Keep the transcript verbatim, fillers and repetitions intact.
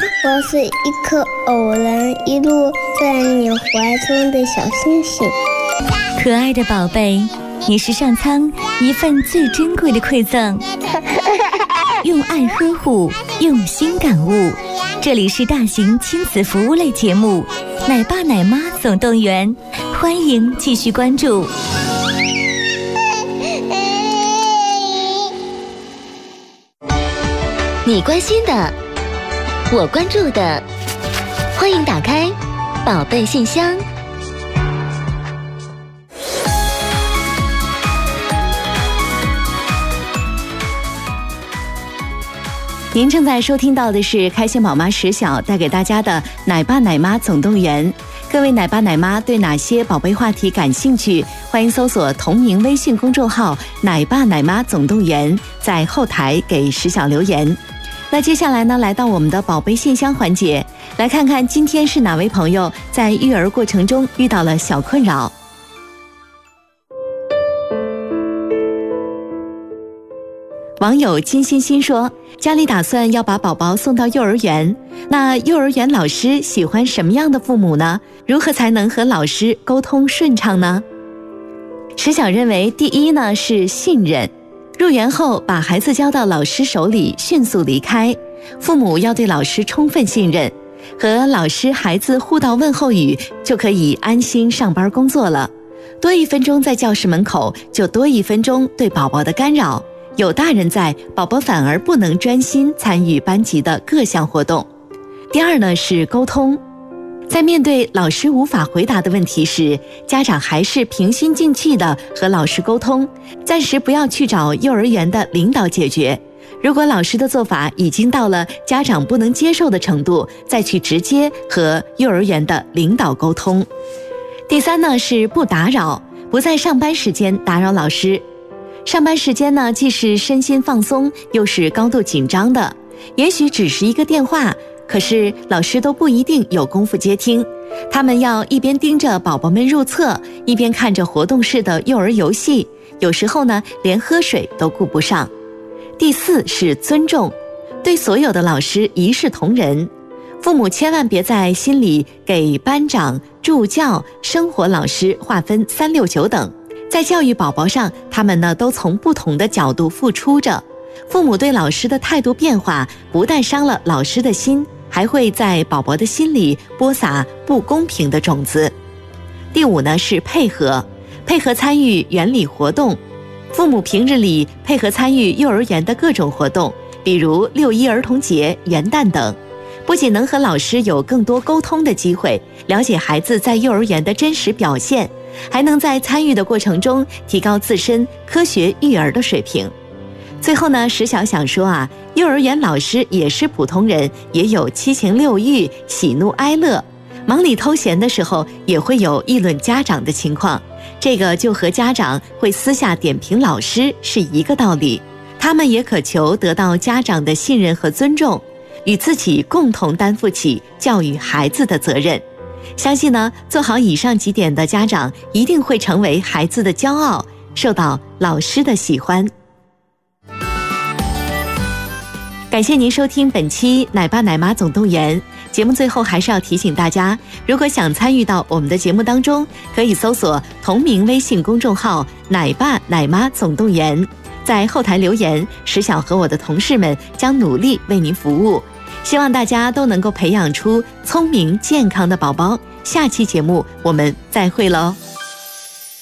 我是一颗偶然一路在你怀中的小星星。 可爱的宝贝，你是上苍一份最珍贵的馈赠，用爱呵护，用心感悟。这里是大型亲子服务类节目《奶爸奶妈总动员》，欢迎继续关注。 你关心的，我关注的，欢迎打开宝贝信箱。 您正在收听到的是开心宝妈石晓带给大家的奶爸奶妈总动员。各位奶爸奶妈对哪些宝贝话题感兴趣？欢迎搜索同名微信公众号奶爸奶妈总动员，在后台给石晓留言。那接下来呢，来到我们的宝贝信箱环节，来看看今天是哪位朋友在育儿过程中遇到了小困扰。网友金欣欣说，家里打算要把宝宝送到幼儿园，那幼儿园老师喜欢什么样的父母呢？如何才能和老师沟通顺畅呢？石晓认为，第一呢是信任，入园后把孩子交到老师手里，迅速离开。父母要对老师充分信任，和老师孩子互道问候语，就可以安心上班工作了。多一分钟在教室门口，就多一分钟对宝宝的干扰。有大人在，宝宝反而不能专心参与班级的各项活动。第二呢是沟通，在面对老师无法回答的问题时，家长还是平心静气地和老师沟通，暂时不要去找幼儿园的领导解决。如果老师的做法已经到了家长不能接受的程度，再去直接和幼儿园的领导沟通。第三呢是不打扰，不在上班时间打扰老师。上班时间呢，既是身心放松，又是高度紧张的。也许只是一个电话，可是老师都不一定有功夫接听。他们要一边盯着宝宝们入册，一边看着活动室的幼儿游戏，有时候呢，连喝水都顾不上。第四是尊重，对所有的老师一视同仁。父母千万别在心里给班长、助教、生活老师划分三六九等。在教育宝宝上，他们呢都从不同的角度付出着。父母对老师的态度变化，不但伤了老师的心，还会在宝宝的心里播撒不公平的种子。第五呢是配合，配合参与园里活动。父母平日里配合参与幼儿园的各种活动，比如六一儿童节、元旦等，不仅能和老师有更多沟通的机会，了解孩子在幼儿园的真实表现，还能在参与的过程中提高自身科学育儿的水平。最后呢，石晓想说啊，幼儿园老师也是普通人，也有七情六欲、喜怒哀乐，忙里偷闲的时候也会有议论家长的情况，这个就和家长会私下点评老师是一个道理。他们也渴求得到家长的信任和尊重，与自己共同担负起教育孩子的责任。相信呢，做好以上几点的家长一定会成为孩子的骄傲，受到老师的喜欢。感谢您收听本期奶爸奶妈总动员节目，最后还是要提醒大家，如果想参与到我们的节目当中，可以搜索同名微信公众号奶爸奶妈总动员，在后台留言，石晓和我的同事们将努力为您服务。希望大家都能够培养出聪明健康的宝宝。下期节目我们再会喽。